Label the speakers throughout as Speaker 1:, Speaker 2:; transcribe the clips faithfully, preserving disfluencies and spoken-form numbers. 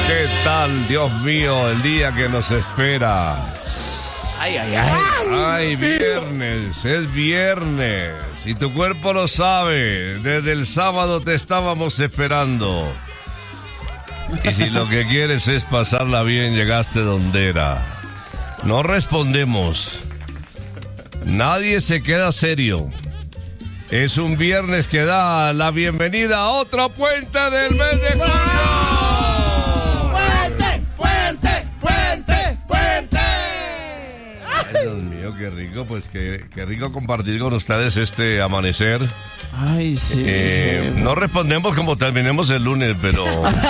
Speaker 1: ¿Qué tal, Dios mío, el día que nos espera?
Speaker 2: Ay, ay, ay.
Speaker 1: Ay, viernes, es viernes. Y tu cuerpo lo sabe. Desde el sábado te estábamos esperando. Y si lo que quieres es pasarla bien, llegaste donde era. No respondemos. Nadie se queda serio. Es un viernes que da la bienvenida a otro puente del mes de junio.
Speaker 2: ¡Puente, puente, puente, puente!
Speaker 1: Ay, Dios mío, qué rico, pues qué, qué rico compartir con ustedes este amanecer.
Speaker 2: Ay, sí.
Speaker 1: Eh, no respondemos como terminemos el lunes, pero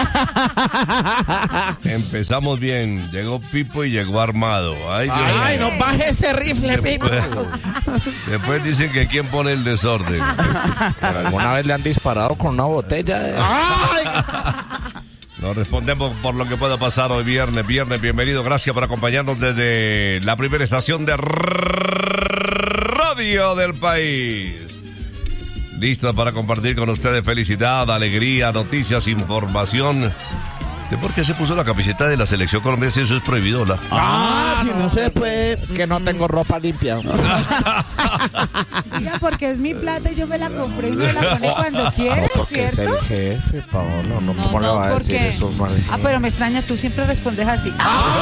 Speaker 1: empezamos bien. Llegó Pipo y llegó armado. Ay, Dios
Speaker 2: Ay,
Speaker 1: mío.
Speaker 2: no baje ese rifle, Pipo.
Speaker 1: Después, después dicen que quién pone el desorden.
Speaker 3: ¿Alguna vez le han disparado con una botella? De...
Speaker 2: Ay.
Speaker 1: No respondemos por lo que pueda pasar hoy viernes. Viernes, bienvenido. Gracias por acompañarnos desde la primera estación de radio del país. Listo para compartir con ustedes felicidad, alegría, noticias, información. ¿De por qué se puso la camiseta de la selección colombiana si eso es prohibido? La...
Speaker 2: Ah, si no se puede, es que no tengo ropa limpia.
Speaker 4: Diga, porque es mi plata y yo me la compré y me la pone cuando quiere,
Speaker 3: No, porque es
Speaker 4: ¿cierto?
Speaker 3: el jefe, Paola. No,
Speaker 4: No,
Speaker 3: ¿cómo le
Speaker 4: no,
Speaker 3: va a decir
Speaker 4: porque...
Speaker 3: eso? No, al
Speaker 4: Ah,
Speaker 3: jefe?
Speaker 4: pero me extraña, tú siempre respondes así.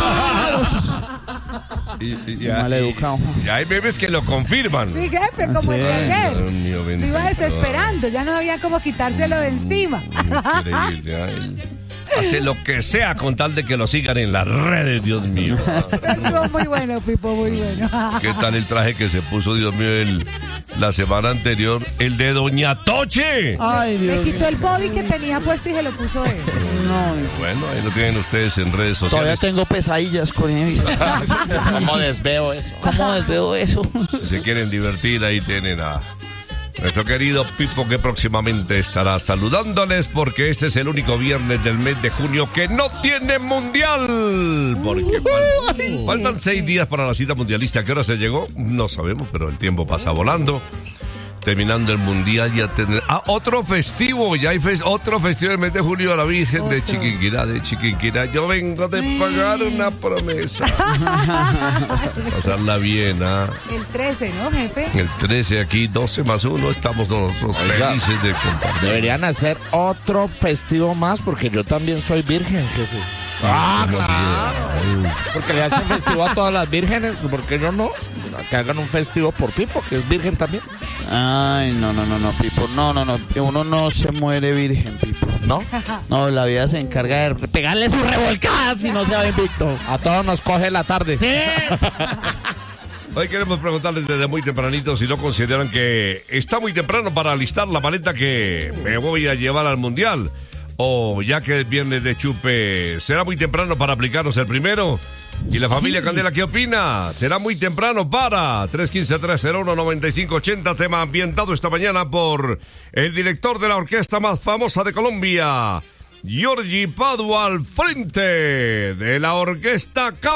Speaker 1: Y, y, y,
Speaker 2: Maleducado.
Speaker 1: y, y hay bebés que lo confirman.
Speaker 4: Sí, jefe, como el de
Speaker 1: Dios
Speaker 4: ayer.
Speaker 1: mío,
Speaker 4: Lo
Speaker 1: bendito.
Speaker 4: iba desesperando, ya no había como quitárselo de encima.
Speaker 1: Increíble. Ay. Hace lo que sea con tal de que lo sigan en las redes, Dios mío.
Speaker 4: Estuvo muy bueno, Pipo, muy bueno.
Speaker 1: ¿Qué tal el traje que se puso, Dios mío, el, la semana anterior? El de Doña Toche.
Speaker 2: Ay,
Speaker 4: Le
Speaker 2: Dios.
Speaker 4: quitó el body que tenía puesto y se lo puso él.
Speaker 2: No,
Speaker 1: Bueno, ahí lo tienen ustedes en redes
Speaker 2: todavía
Speaker 1: sociales.
Speaker 2: tengo pesadillas con él.
Speaker 3: ¿Cómo desveo eso?
Speaker 2: ¿Cómo desveo eso?
Speaker 1: Si se quieren divertir, ahí tienen a nuestro querido Pipo, que próximamente estará saludándoles, porque este es el único viernes del mes de junio que no tiene mundial. Porque fal- faltan seis días para la cita mundialista. ¿A qué hora se llegó? No sabemos, pero el tiempo pasa volando. Terminando el mundial ya tener... Ah, otro festivo, ya hay fes- otro festivo del mes de julio a la Virgen de
Speaker 4: Otro.
Speaker 1: Chiquinquirá, de Chiquinquirá. Yo vengo de pagar una promesa. Pasarla bien, ¿ah?
Speaker 4: El trece, ¿no, jefe?
Speaker 1: El trece aquí, doce más uno, estamos nosotros
Speaker 3: Oiga.
Speaker 1: felices de compartir.
Speaker 3: Deberían hacer otro festivo más porque yo también soy virgen, jefe.
Speaker 1: Ah, claro.
Speaker 3: Porque le hacen festivo a todas las vírgenes, ¿por qué yo no? Que hagan un festivo por Pipo, que es virgen también.
Speaker 2: Ay, no, no, no, no, Pipo. No, no, no. Uno no se muere virgen, Pipo.
Speaker 3: ¿No?
Speaker 2: No, la vida se encarga de pegarle sus revolcadas si no se va invicto.
Speaker 3: A todos nos coge la tarde.
Speaker 2: Sí.
Speaker 1: Hoy queremos preguntarles desde muy tempranito si no consideran que está muy temprano para alistar la maleta que me voy a llevar al mundial. O ya que es viernes de chupe, ¿será muy temprano para aplicarnos el primero? ¿Y la familia Candela qué opina? ¿Será muy temprano para? tres uno cinco, tres cero uno, nueve cinco ocho cero, tema ambientado esta mañana por el director de la orquesta más famosa de Colombia, Giorgi Padua, al frente de la orquesta